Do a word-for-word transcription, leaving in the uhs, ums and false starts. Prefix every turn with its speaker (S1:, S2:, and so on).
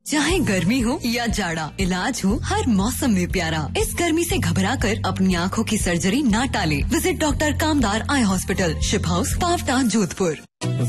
S1: चाहे गर्मी हो या जाड़ा, इलाज हो हर मौसम में प्यारा। इस गर्मी से घबराकर अपनी आँखों की सर्जरी ना टालें। विजिट डॉक्टर कामदार eye hospital, ship house, Pawta, Jodhpur.